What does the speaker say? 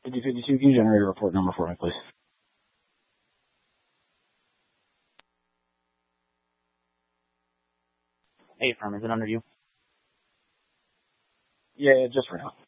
5052, can you generate a report number for me, please? Hey, firm, is it under you? Yeah, just for now.